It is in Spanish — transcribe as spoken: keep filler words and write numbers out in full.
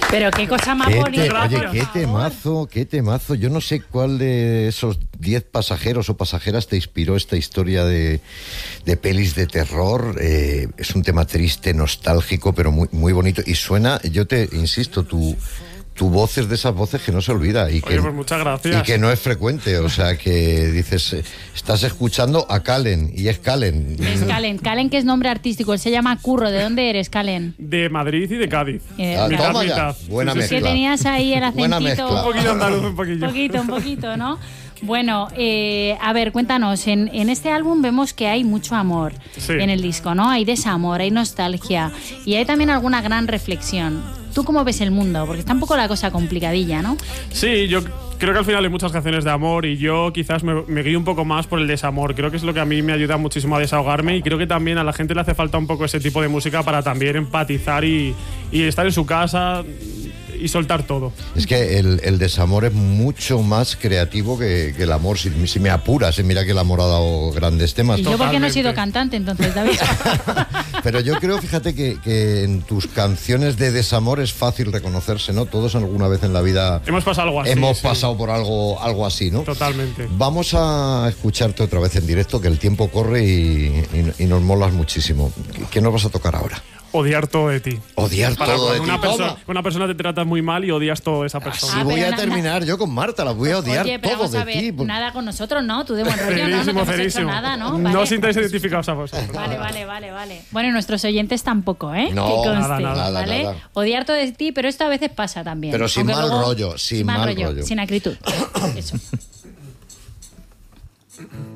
Pero qué cosa más Qué bonita. te- oye, por qué favor. temazo, qué temazo. Yo no sé cuál de esos diez pasajeros o pasajeras te inspiró esta historia de, de pelis de terror. Eh, es un tema triste, nostálgico, pero muy, muy bonito. Y suena, yo te insisto, tu, tu voz es de esas voces que no se olvida. Y que, Oye, pues muchas gracias. y que no es frecuente. O sea, que dices, eh, estás escuchando a Calen, y es Calen. Es Calen. Calen, que es nombre artístico. Él se llama Curro. ¿De dónde eres, Calen? De Madrid y de Cádiz. Eh, Ah, mitad, toma ya. mitad. Buena Sí, sí, Es que mezcla. tenías ahí el Buena acentito. mezcla. Un poquito andaluz, un poquillo. Un poquito, un poquito, ¿no? Bueno, eh, a ver, cuéntanos, en, en este álbum vemos que hay mucho amor Sí. en el disco, ¿no? Hay desamor, hay nostalgia y hay también alguna gran reflexión. ¿Tú cómo ves el mundo? Porque está un poco la cosa complicadilla, ¿no? Sí, yo creo que al final hay muchas canciones de amor y yo quizás me, me guío un poco más por el desamor. Creo que es lo que a mí me ayuda muchísimo a desahogarme y creo que también a la gente le hace falta un poco ese tipo de música para también empatizar y, y estar en su casa y soltar todo. Es que el, el desamor es mucho más creativo que, que el amor, si, si me apuras. eh, Mira que el amor ha dado grandes temas. Y yo porque no he Totalmente. sido cantante, entonces, David. Pero yo creo, fíjate, que, que en tus canciones de desamor es fácil reconocerse, ¿no? Todos alguna vez en la vida Hemos pasado algo así. hemos sí. pasado por algo, algo así, ¿no? Totalmente. Vamos a escucharte otra vez en directo, que el tiempo corre y, y- y nos molas muchísimo. ¿Qué- ¿Qué nos vas a tocar ahora? Odiar todo de ti. Odiar Para todo de cuando ti. una, persona, Toma. una persona te trata muy mal y odias todo de esa persona. Así Ah, voy pero a na- terminar yo con Marta, la voy a odiar Oye, pero todo vamos a de ver, ti. porque- nada con nosotros, ¿no? Tú de buen rollo, ¿no? No te Cerísimo, hemos hecho cerísimo. nada, ¿no? No Vale. os sintáis identificados a vosotros. Vale, vale, vale, vale. Bueno, y nuestros oyentes tampoco, ¿eh? No, que conste, nada, nada, ¿vale? nada. Odiar todo de ti, pero esto a veces pasa también. Pero sin Aunque mal luego- rollo, sin mal rollo. Sin acritud. Eso.